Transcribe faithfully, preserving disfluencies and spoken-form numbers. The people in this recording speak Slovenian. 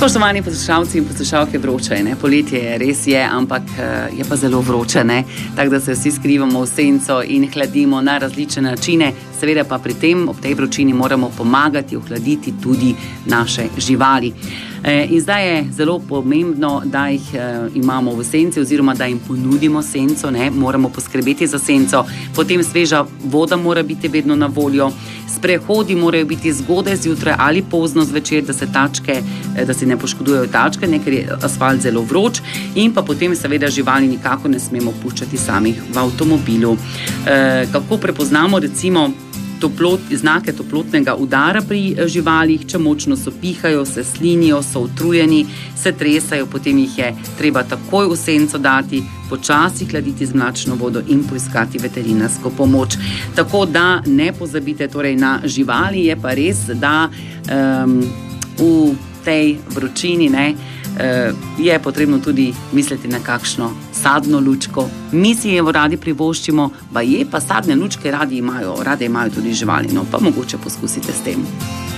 Spoštovani poslušalci in poslušalke, vroče je, ne? Poletje je, res je, ampak je pa zelo vroče, ne? Tako da se vsi skrivamo v senco in hladimo na različne načine, seveda pa pri tem ob tej vročini moramo pomagati ohladiti tudi naše živali. In zdaj je zelo pomembno, da jih imamo v senci oziroma da jim ponudimo senco, ne? Moramo poskrbeti za senco, potem sveža voda mora biti vedno na voljo, sprehodi morajo biti zgodaj zjutraj ali pozno zvečer, da se tačke, da se ne poškodujejo tačke, ne, ker je asfalt zelo vroč, in pa potem seveda živali nikako ne smemo puščati samih v avtomobilu. E, kako prepoznamo recimo toplot, znake toplotnega udara pri živalih, če močno sopihajo, se slinijo, so utrujeni, se tresajo, potem jih je treba takoj v senco dati, počasi hladiti z mlačno vodo in poiskati veterinarsko pomoč. Tako da ne pozabite torej na živali, je pa res, da um, v tej vročini ne, je potrebno tudi misliti na kakšno sadno lučko. Mi si jo radi privoščimo, pa je pa sadne lučke radi imajo, rade imajo tudi živali, no pa mogoče poskusite s tem.